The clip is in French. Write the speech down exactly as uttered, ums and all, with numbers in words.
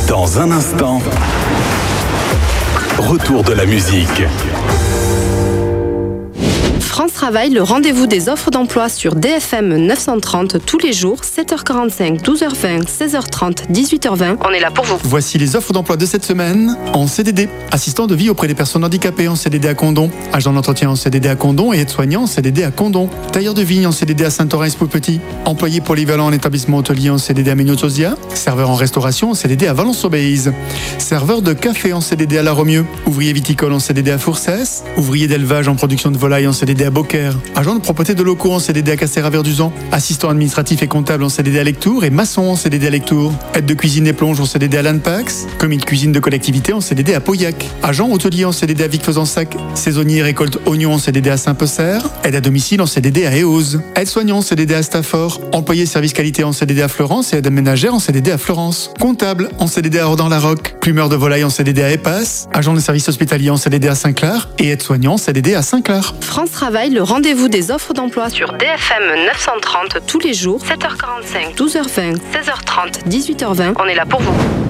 Dans un instant, retour de la musique. France Travail, le rendez-vous des offres d'emploi sur D F M neuf cent trente tous les jours, sept heures quarante-cinq, douze heures vingt, seize heures trente, dix-huit heures vingt. On est là pour vous. Voici les offres d'emploi de cette semaine. En C D D, assistant de vie auprès des personnes handicapées en C D D à Condom, agent d'entretien en C D D à Condom et aide-soignant en C D D à Condom, tailleur de vigne en C D D à Saint-Orens-Petit, employé polyvalent en établissement hôtelier en C D D à Ménotosia, serveur en restauration en C D D à Valence-Aubéise, serveur de café en C D D à La Romieux, ouvrier viticole en C D D à Fourcès, ouvrier d'élevage en production de volailles en C D D à Beaucaire, agent de propreté de locaux en C D D à Castéra-Verduzan, assistant administratif et comptable en C D D à Lectoure et maçon en C D D à Lectoure, aide de cuisine et plonge en C D D à Lanpax, commis de cuisine de collectivité en C D D à Pauillac, agent hôtelier en C D D à Vic-Fezensac, saisonnier récolte oignons en C D D à Saint-Pecer, aide à domicile en C D D à Éosse, aide-soignant en C D D à Stafford, employé service qualité en C D D à Florence et aide ménagère en C D D à Florence, comptable en C D D à Ordon-la-Roque, plumeur de volaille en C D D à Épasse, agent de service hospitalier en C D D à Saint-Clair et aide-soignant en C D D à Saint-Clair. France Travail, le rendez-vous des offres d'emploi sur D F M neuf cent trente tous les jours, sept heures quarante-cinq, douze heures vingt, seize heures trente, dix-huit heures vingt. On est là pour vous.